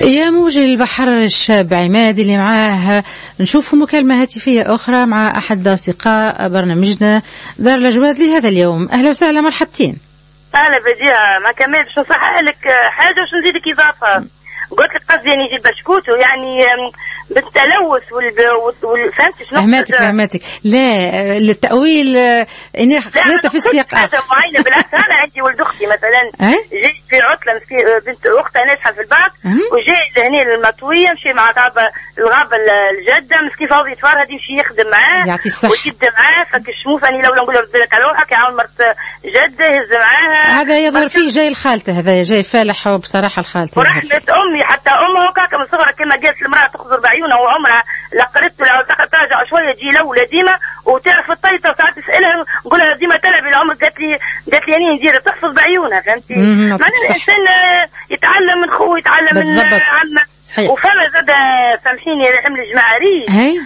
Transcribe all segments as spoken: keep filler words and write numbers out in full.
يا موج البحر الشاب عماد اللي معاه نشوف مكالمة هاتفية أخرى مع أحد أصدقاء برنامجنا دار الأجواد لهذا اليوم. أهلا وسهلا، مرحبتين. أهلا بديها، ما كملت باش نصحح لك حاجة وش نزيدك إضافة. قلت لك قصدي يعني يجيب بشكوتو يعني بالتلوث وال فهمت شنو؟ فهمتك فهمتك. لا التأويل اني خذيتها في السياق حاجة معينة. بالعكس انا عندي ولد اختي مثلا جيت في عطلة في بنت اختها ناجحة في الباك وجاي لهنا المطوية مشي مع غابة الغابة الجدة مسكين فاضي يتفرهد يمشي يخدم معاه يعطي الصحة ويبدا معاه فكشموف اني لو نقول له رد لك على روحك يعاون مرت جدة يهز معاها. هذا يظهر فيه جاي الخالته، هذا جاي فالح وبصراحة الخالته ورحمة امي حتى امها وكاكا من صغرها كما قالت المرأة تخزر بعيونها وعمرها لقرت لها تراجع شويه تجي الاولى ديما وتعرف الطيطه وساعات تسالها نقول لها ديما تلعب العمر قالت لي قالت لي اني ندير تحفظ بعيونها فهمتي. معناها الانسان يتعلم من خوه يتعلم من عمه. وفما زاد سامحيني حمل الجماعري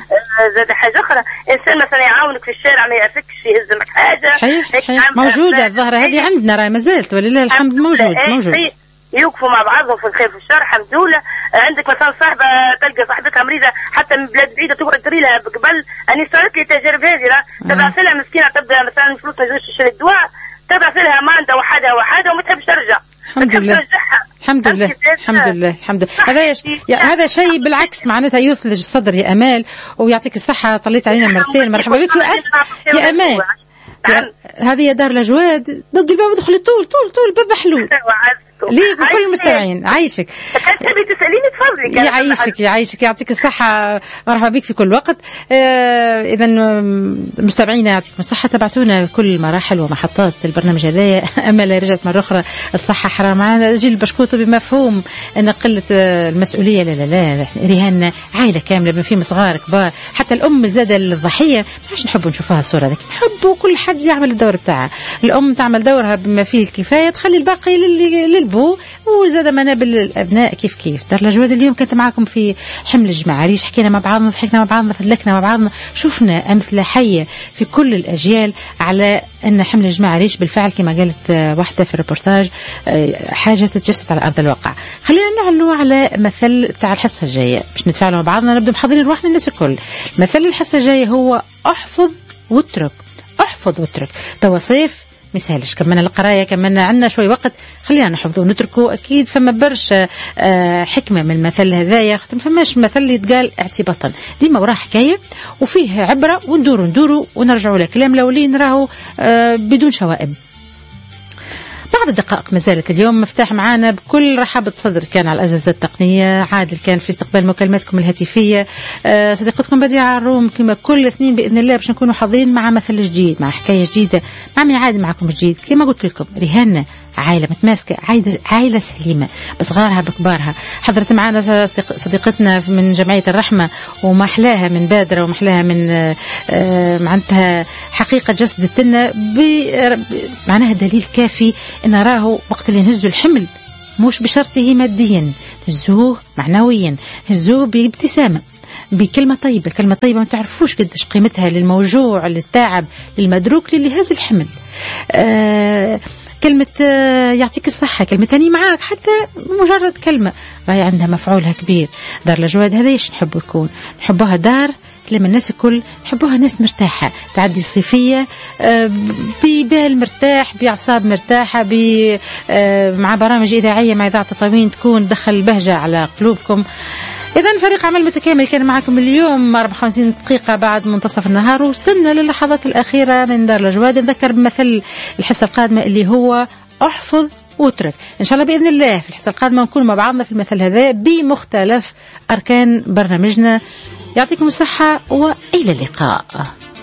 زاد حاجه اخرى، انسان مثلا يعاونك في الشارع ما يعرفكش يهزمك حاجه صحيح صحيح موجوده الظاهره هذه عندنا راهي ما زالت ولله الحمد موجود موجود يوقفوا مع بعضهم في الخير في الشر الحمد لله. عندك مثلا صاحبه تلقى صاحبتها مريضه حتى من بلاد بعيده تقعد تري لها قبل اني صارت لي تجارب هذه تبعث لها مسكينه تبدا مثلا فلوس ما تقدرش تشري الدواء تبعث لها مانده وحده وحده وما تحبش ترجع. الحمد لله الحمد لله الحمد لله الحمد لله. هذا يش... هذا شيء بالعكس معناتها يثلج الصدر يا امال ويعطيك الصحه. طليت علينا مرتين مرحبا بك يا, أس... يا امال يا... هذه يا دار الاجواد دق الباب ودخلي طول طول طول باب محلول ليك وكل المستمعين. عايشك تبي تساليني تفضلي يعيشك يعيشك يعطيك الصحه مرحبا بك في كل وقت. آه اذا مستمعينا يعطيكم الصحه تبعتونا كل مراحل ومحطات البرنامج هذايا. امل رجعت مره اخرى الصحه حرام معنا جيل البشكوت بمفهوم ان قله المسؤوليه لا لا لا رهان عائله كامله بما فيهم صغار كبار حتى الام زاده الضحيه ماش نحبوا نشوفوها الصوره ذيك نحبوا كل حد يعمل الدور بتاعها. الام تعمل دورها بما فيه الكفايه تخلي الباقي للبو وزاد منابل الابناء كيف كيف. دار الأجواد اليوم كنت معاكم في حمل الجماعريش حكينا مع بعضنا ضحكنا مع بعضنا فدلكنا مع بعضنا شفنا أمثلة حية في كل الأجيال على أن حمل الجماعريش بالفعل كما قالت واحدة في الريبورتاج حاجة تتجسد على أرض الواقع. خلينا نعلو على مثل بتاع الحصة الجاية باش نتفاعلوا مع بعضنا نبدأ محضرين روحنا الناس الكل. مثل الحصة الجاية هو احفظ واترك. احفظ واترك توصيف مثالش كملنا القرايه كملنا عندنا شوي وقت خلينا نحفظه ونتركه. اكيد فما برشا حكمه من المثل هذايا ما فماش مثل يتقال اعتباطا ديما وراه حكايه وفيه عبره وندوروا ندوروا ونرجعوا لكلام الاولين راهو بدون شوائب. بعض الدقائق ما زالت اليوم مفتاح معانا بكل رحابة صدر كان على الأجهزة التقنية عادل كان في استقبال مكالماتكم الهاتفية. أه صديقتكم بديعة الروم كما كل اثنين بإذن الله باش نكونوا حاضرين مع مثل جديد مع حكاية جديدة مع من عادي معكم جديد. كما قلت لكم رهاننا عائلة متماسكة عائلة, عائلة سليمة بصغارها بكبارها. حضرت معنا صديقتنا من جمعية الرحمة ومحلاها من بادرة ومحلاها من آه معناتها حقيقة جسدت لنا معناها دليل كافي إن راهو وقت اللي نهزوا الحمل مش بشرطه ماديا نهزوه معنويا نهزوه بابتسامة بكلمة طيبة. كلمة طيبة ما تعرفوش قديش قيمتها للموجوع للتعب للمدروك للي هز الحمل. آه كلمة يعطيك الصحة كلمة تاني معاك حتى مجرد كلمة راهي عندها مفعولها كبير. دار الأجواد هذا ايش نحب يكون نحبوها دار لما الناس الكل نحبوها ناس مرتاحة تعدي الصيفية ببال مرتاح بأعصاب مرتاحة مع برامج إذاعية مع إذاعة تطاوين تكون دخل البهجة على قلوبكم. إذن فريق عمل متكامل كان معكم اليوم أربعة وخمسين دقيقة بعد منتصف النهار وصلنا للحظات الأخيرة من دار الأجواد. نذكر بمثل الحصة القادمة اللي هو احفظ واترك. إن شاء الله بإذن الله في الحصة القادمة نكون مع بعضنا في المثل هذا بمختلف أركان برنامجنا. يعطيكم الصحة وإلى اللقاء.